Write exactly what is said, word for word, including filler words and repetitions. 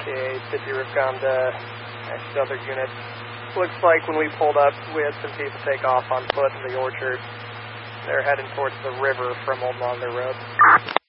K A, City Rivganda, next other unit. Looks like when we pulled up, we had some people take off on foot in the orchard. They're heading towards the river from Old Monday Road.